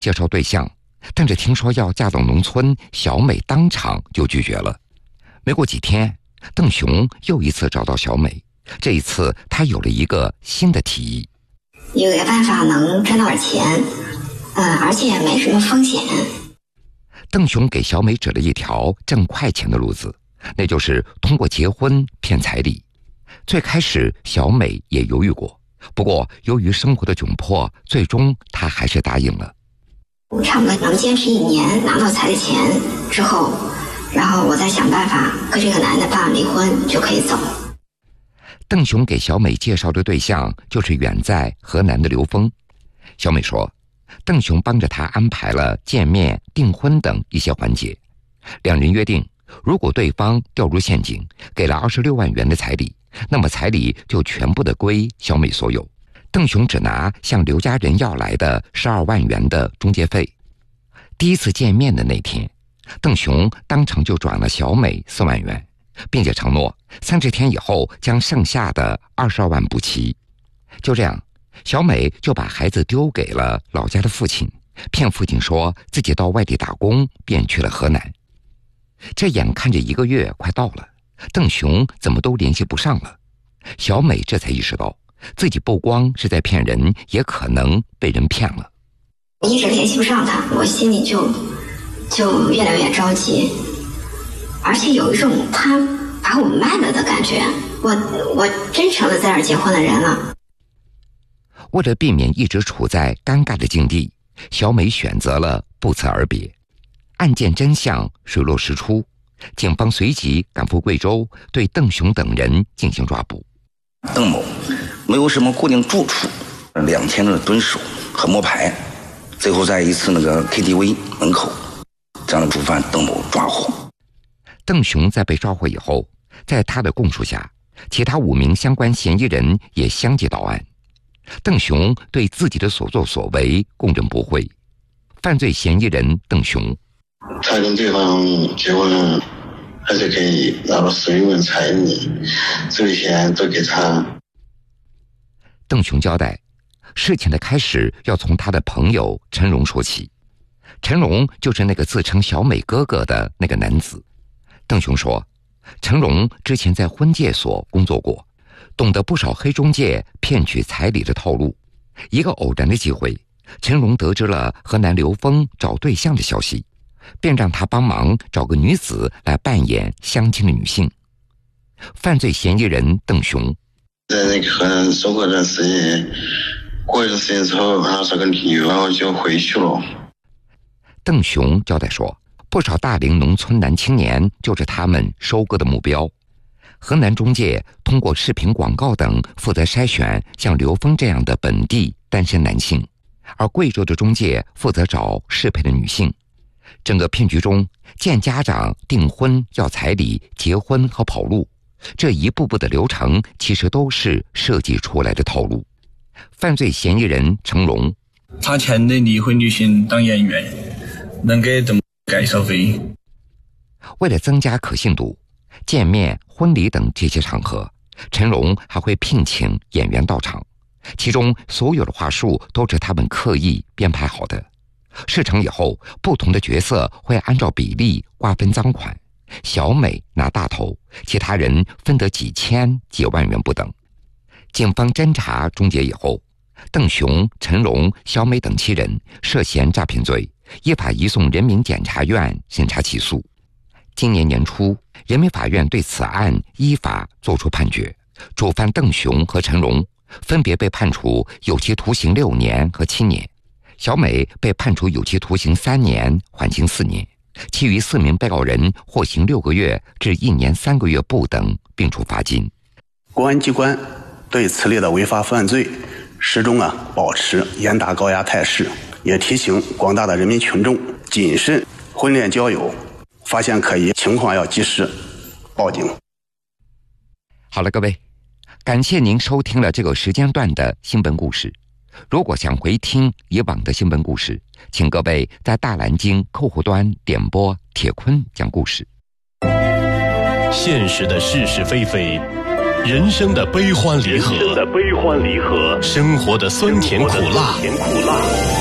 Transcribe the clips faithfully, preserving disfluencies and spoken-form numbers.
介绍对象，但是听说要嫁到农村，小美当场就拒绝了。没过几天，邓雄又一次找到小美，这一次他有了一个新的提议。 有个办法能赚到点钱，呃，而且没什么风险。 邓雄给小美指了一条挣快钱的路子，那就是通过结婚骗彩礼。最开始小美也犹豫过，不过由于生活的窘迫，最终她还是答应了。 我差不多能坚持一年，拿到彩礼钱之后，然后我再想办法跟这个男的办离婚，就可以走。 邓雄给小美介绍的对象就是远在河南的刘峰。小美说，邓雄帮着她安排了见面、订婚等一些环节。两人约定，如果对方掉入陷阱，给了二十六万元的彩礼，那么彩礼就全部的归小美所有。邓雄只拿向刘家人要来的十二万元的中介费。第一次见面的那天，邓雄当场就转了小美四万元，并且承诺三十天以后将剩下的二十二万补齐。就这样，小美就把孩子丢给了老家的父亲，骗父亲说自己到外地打工，便去了河南。这眼看着一个月快到了，邓雄怎么都联系不上了。小美这才意识到，自己不光是在骗人，也可能被人骗了。 一直联系不上他，我心里就就越来越着急，而且有一种他把我卖了的感觉。我我真成了在这儿结婚的人了。 为了避免一直处在尴尬的境地，小美选择了不辞而别。案件真相水落石出，警方随即赶赴贵州，对邓雄等人进行抓捕。 邓某没有什么固定住处，两天的蹲守和摸排，最后在一次那个 K T V 门口，这样的主犯邓某抓获。 邓雄在被抓获以后，在他的供述下，其他五名相关嫌疑人也相继到案。邓雄对自己的所作所为供认不讳。犯罪嫌疑人邓雄， 他跟对方结婚了，而且可以拿到十余万彩礼，这笔钱都给他。 邓雄交代，事情的开始要从他的朋友陈荣说起。陈荣就是那个自称小美哥哥的那个男子。邓雄说，陈荣之前在婚介所工作过，懂得不少黑中介骗取彩礼的套路。一个偶然的机会，陈荣得知了河南刘峰找对象的消息，便让他帮忙找个女子来扮演相亲的女性。犯罪嫌疑人邓雄在那个河南收过一段时间，过一段时间之后，然后找个女，然后就回去了。 邓雄交代说，不少大龄农村男青年就是他们收割的目标。河南中介通过视频广告等负责筛选像刘峰这样的本地单身男性，而贵州的中介负责找适配的女性。整个骗局中，见家长、订婚、要彩礼、结婚和跑路，这一步步的流程其实都是设计出来的套路。犯罪嫌疑人成龙， 他请的离婚女性当演员，能给邓介绍费。 为了增加可信度，见面、婚礼等这些场合，陈荣还会聘请演员到场，其中所有的话术都是他们刻意编排好的。事成以后，不同的角色会按照比例瓜分赃款，小美拿大头，其他人分得几千几万元不等。警方侦查终结以后，邓雄、陈荣、小美等七人涉嫌诈骗罪，依法移送人民检察院审查起诉。今年年初，人民法院对此案依法作出判决，主犯邓雄和陈荣分别被判处有期徒刑六年和七年，小美被判处有期徒刑三年，缓刑四年，其余四名被告人获刑六个月至一年三个月不等，并处罚金。 公安机关对此类的违法犯罪始终啊保持严打高压态势，也提醒广大的人民群众谨慎婚恋交友，发现可疑情况要及时报警。 好了，各位，感谢您收听了这个时间段的新闻故事。如果想回听以往的新闻故事，请各位在大蓝鲸客户端点播铁坤讲故事。 现实的是是非非，人生的悲欢离合，人生的悲欢离合，生活的酸甜苦辣，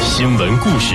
新闻故事。